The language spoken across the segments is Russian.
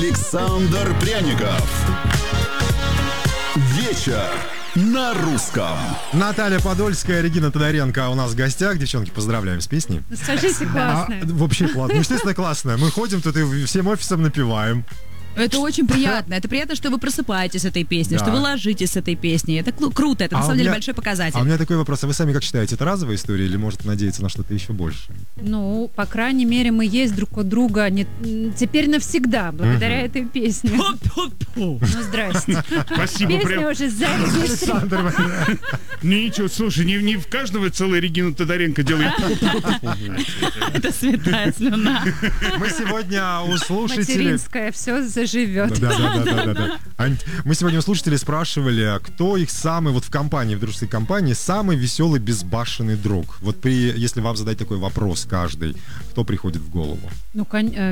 Александр Пряников. Вечер на русском. Наталья Подольская, Регина Тодоренко у нас в гостях. Девчонки, поздравляем с песней. Скажите, классная. Вообще классно. Ну, естественно, классная. Мы ходим тут и всем офисом напеваем. Это очень приятно. Это приятно, что вы просыпаетесь с этой песней, Да. что вы ложитесь с этой песней. Это круто, это на самом деле большой показатель. А у меня такой вопрос. А вы сами как считаете, это разовая история или может надеяться на что-то еще больше? Ну, по крайней мере, мы есть друг у друга теперь навсегда, благодаря этой песне. Ну, здрасте. Спасибо, Песня прям. уже зарегистрирована. Ничего, слушай, не в каждого целая Регина Тодоренко делает. Это святая слюна. Мы сегодня у слушателей... Материнская все заживет. Да. Ань, мы сегодня у слушателей спрашивали, кто их самый, вот в компании, в дружеской компании, самый веселый, безбашенный друг. Вот если вам задать такой вопрос каждый, кто приходит в голову? Ну,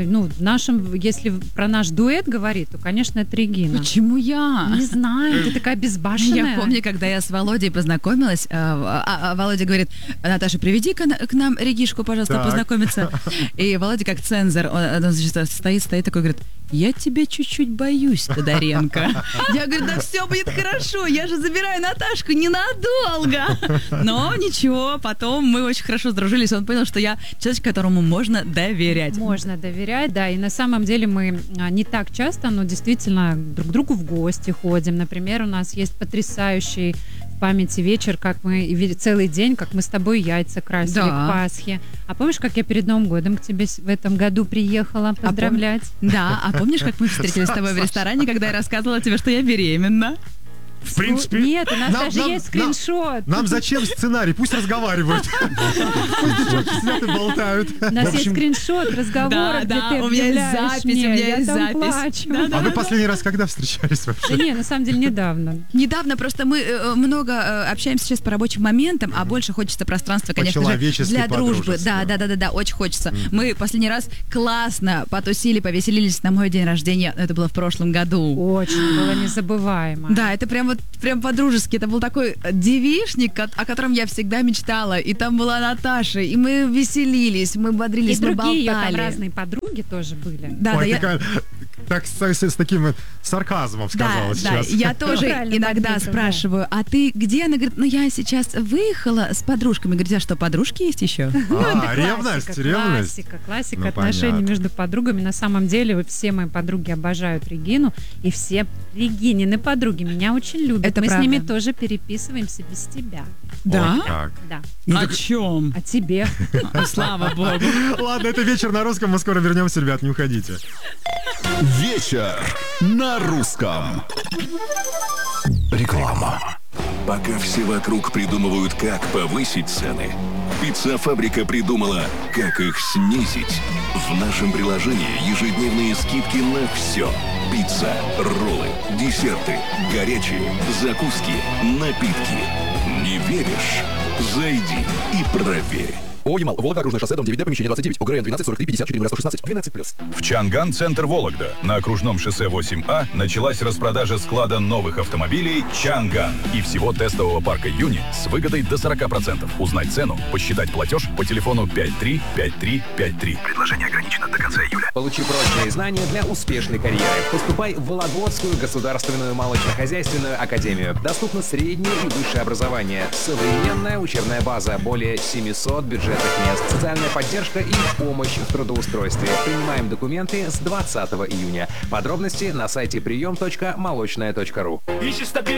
в нашем, если про наш дуэт говорит, то, конечно, это Регина. Почему я? Не знаю, ты такая безбашенная. Я помню, когда я с Володей познакомилась, Володя говорит: Наташа, приведи к нам Регишку, пожалуйста, Так. познакомиться. И Володя как цензор, он значит, стоит такой, говорит: я тебя чуть-чуть боюсь, Тодоренко. Я говорю: да все будет хорошо, я же забираю Наташку ненадолго. Но ничего, потом мы очень хорошо сдружились, он понял, что я человек, которому можно доверять. Можно доверять, да, и на самом деле мы не так часто, но действительно друг к другу в гости ходим. Например, у нас есть потрясающий в памяти вечер, как мы целый день, как мы с тобой яйца красили Да. к Пасхе. А помнишь, как я перед Новым годом к тебе в этом году приехала поздравлять? Да, а помнишь, как мы встретились с тобой в ресторане, когда я рассказывала тебе, что я беременна? В принципе, Нет, у нас Нам- даже нам- есть скриншот. Нам зачем сценарий? Пусть разговаривают. Пусть девчонки сидят и болтают. У нас есть скриншот разговора, где ты у меня есть объявляешь запись, мне, у меня я есть там запись. плачу. А вы последний раз когда встречались Да вообще? не, на самом деле недавно. Недавно просто мы много общаемся сейчас по рабочим моментам, а больше хочется пространства, конечно же, По-человечески, для дружбы. по-дружески. Да, очень хочется. Мы последний раз классно потусили, повеселились на мой день рождения. Это было в прошлом году. Очень было незабываемо. Да, это прям по-дружески. Это был такой девичник, о котором я всегда мечтала. И там была Наташа, и мы веселились, мы И бодрились, мы другие ее там болтали. разные подруги тоже были. Да, Ой, я... такая- так с таким сарказмом сказала Да, сейчас. я тоже Правильно иногда подметил, спрашиваю: а ты где? Она говорит: ну я сейчас выехала с подружками. Говорит: а что, подружки есть еще? А, ревность. Классика Ну, отношений понятно. между подругами. На самом деле все мои подруги обожают Регину, и все Регинины подруги меня очень любят. Это Мы правда. с ними тоже переписываемся без тебя. Вот так. Да. О чем? А тебе? Слава богу. Ладно, это вечер на русском. Мы скоро вернемся, ребят, не уходите. Вечер на русском. Реклама. Пока все вокруг придумывают, как повысить цены, Пицца-фабрика придумала, как их снизить. В нашем приложении ежедневные скидки на все. Пицца, роллы, десерты, горячие, закуски, напитки. Не веришь? Зайди и проверь. Ямал, Волга, окружное шоссе, дом 9, помещение 29, УГРН 12 43 54 116, 12+. В Чанган-центр Вологда на окружном шоссе 8А началась распродажа склада новых автомобилей «Чанган» и всего тестового парка «Юни» с выгодой до 40%. Узнать цену, посчитать платеж по телефону 535353. Предложение ограничено до конца июля. Получи прочные знания для успешной карьеры. Поступай в Вологодскую государственную молочно-хозяйственную академию. Доступно среднее и высшее образование. Современная учебная база. Более 700 бюджетных мест. Социальная поддержка и помощь в трудоустройстве. Принимаем документы с 20 июня. Подробности на сайте прием.молочная.ру. Ищешь стабильность?